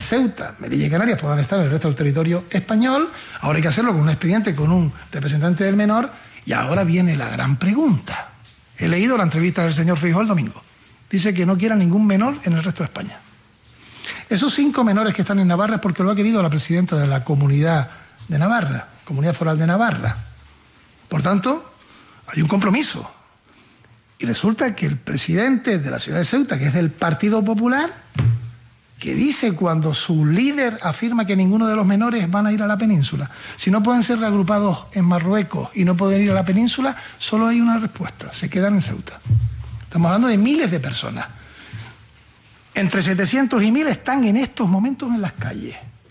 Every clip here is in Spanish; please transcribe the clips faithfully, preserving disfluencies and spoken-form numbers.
Ceuta, Melilla y Canarias puedan estar en el resto del territorio español. Ahora hay que hacerlo con un expediente, con un representante del menor. Y ahora viene la gran pregunta. He leído la entrevista del señor Feijóo el domingo. Dice que no quiera ningún menor en el resto de España. Esos cinco menores que están en Navarra es porque lo ha querido la presidenta de la Comunidad de Navarra, Comunidad Foral de Navarra. Por tanto, hay un compromiso. Y resulta que el presidente de la ciudad de Ceuta, que es del Partido Popular, que dice cuando su líder afirma que ninguno de los menores van a ir a la península, si no pueden ser reagrupados en Marruecos y no pueden ir a la península, solo hay una respuesta: se quedan en Ceuta. Estamos hablando de miles de personas. Entre setecientos y mil están en estos momentos en las calles.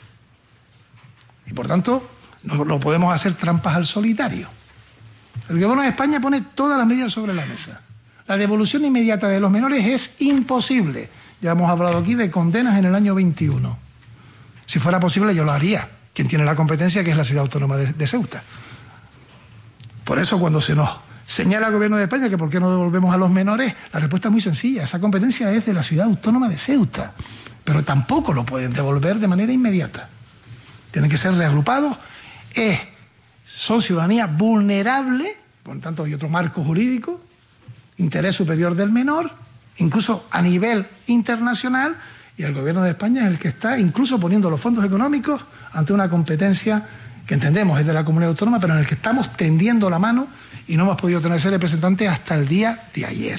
Y por tanto, no, no podemos hacer trampas al solitario. El gobierno de España pone todas las medidas sobre la mesa. La devolución inmediata de los menores es imposible. Ya hemos hablado aquí de condenas en el año veintiuno. Si fuera posible, yo lo haría. Quien tiene la competencia, que es la ciudad autónoma de, de Ceuta. Por eso, cuando se nos señala al gobierno de España que por qué no devolvemos a los menores, la respuesta es muy sencilla. Esa competencia es de la ciudad autónoma de Ceuta. Pero tampoco lo pueden devolver de manera inmediata. Tienen que ser reagrupados. Es, son ciudadanía vulnerable, por lo tanto hay otro marco jurídico, interés superior del menor, incluso a nivel internacional, y el gobierno de España es el que está incluso poniendo los fondos económicos ante una competencia que entendemos es de la comunidad autónoma, pero en el que estamos tendiendo la mano y no hemos podido tener ese representante hasta el día de ayer.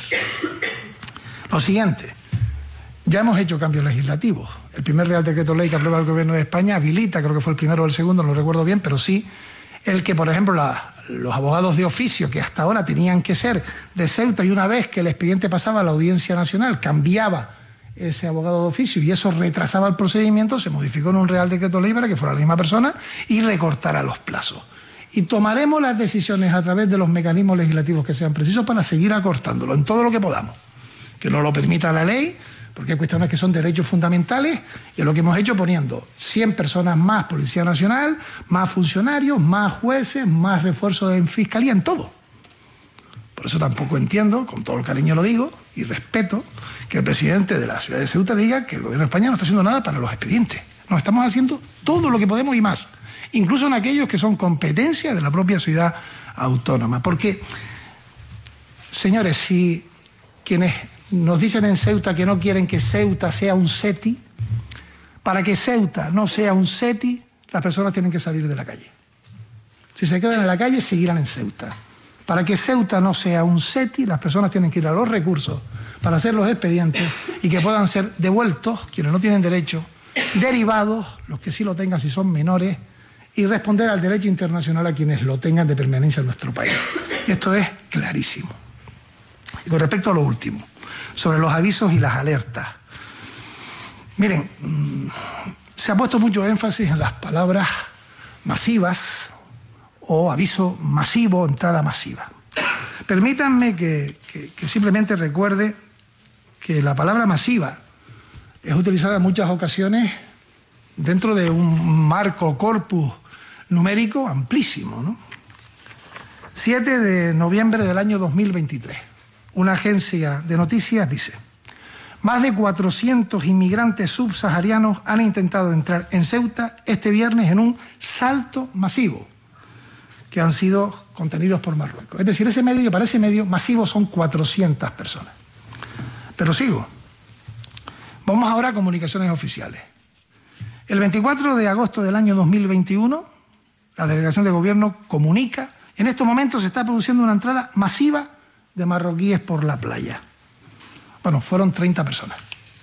Lo siguiente, ya hemos hecho cambios legislativos. El primer Real Decreto Ley que aprueba el gobierno de España habilita, creo que fue el primero o el segundo, no lo recuerdo bien, pero sí, el que, por ejemplo, la, los abogados de oficio, que hasta ahora tenían que ser de Ceuta, y una vez que el expediente pasaba a la Audiencia Nacional, cambiaba ese abogado de oficio y eso retrasaba el procedimiento, se modificó en un Real Decreto Ley para que fuera la misma persona y recortara los plazos. Y tomaremos las decisiones a través de los mecanismos legislativos que sean precisos para seguir acortándolo en todo lo que podamos. Que nos lo permita la ley, porque hay cuestiones que son derechos fundamentales, y es lo que hemos hecho poniendo cien personas más Policía Nacional, más funcionarios, más jueces, más refuerzos en Fiscalía, en todo. Por eso tampoco entiendo, con todo el cariño lo digo, y respeto, que el presidente de la ciudad de Ceuta diga que el gobierno de España no está haciendo nada para los expedientes. Nos estamos haciendo todo lo que podemos y más, incluso en aquellos que son competencia de la propia ciudad autónoma. Porque, señores, si quienes nos dicen en Ceuta que no quieren que Ceuta sea un SETI, para que Ceuta no sea un SETI, las personas tienen que salir de la calle. Si se quedan en la calle, seguirán en Ceuta. Para que Ceuta no sea un SETI, las personas tienen que ir a los recursos para hacer los expedientes y que puedan ser devueltos quienes no tienen derecho, derivados los que sí lo tengan si son menores, y responder al derecho internacional a quienes lo tengan de permanencia en nuestro país. Esto es clarísimo. Y con respecto a lo último, sobre los avisos y las alertas. Miren, se ha puesto mucho énfasis en las palabras masivas o aviso masivo, entrada masiva. Permítanme que, que, que simplemente recuerde que la palabra masiva es utilizada en muchas ocasiones dentro de un marco corpus numérico amplísimo, ¿no? siete de noviembre del año dos mil veintitrés. Una agencia de noticias dice: más de cuatrocientos inmigrantes subsaharianos han intentado entrar en Ceuta este viernes en un salto masivo, que han sido contenidos por Marruecos. Es decir, ese medio, para ese medio masivo son cuatrocientas personas. Pero sigo. Vamos ahora a comunicaciones oficiales. El veinticuatro de agosto del año dos mil veintiuno, la delegación de gobierno comunica: en estos momentos se está produciendo una entrada masiva de marroquíes por la playa. Bueno, fueron treinta personas.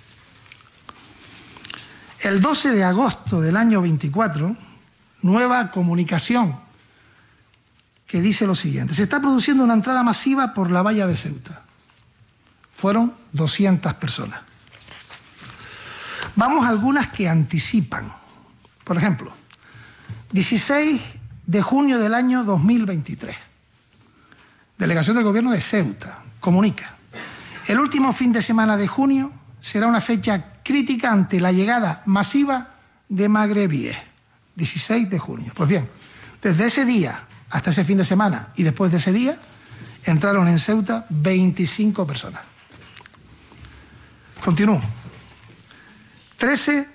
El doce de agosto del año veinticuatro, nueva comunicación que dice lo siguiente: se está produciendo una entrada masiva por la valla de Ceuta. Fueron doscientas personas. Vamos a algunas que anticipan. Por ejemplo, dieciséis de junio del año dos mil veintitrés. Delegación del Gobierno de Ceuta comunica: el último fin de semana de junio será una fecha crítica ante la llegada masiva de magrebíes. dieciséis de junio. Pues bien, desde ese día hasta ese fin de semana y después de ese día entraron en Ceuta veinticinco personas. Continúo. trece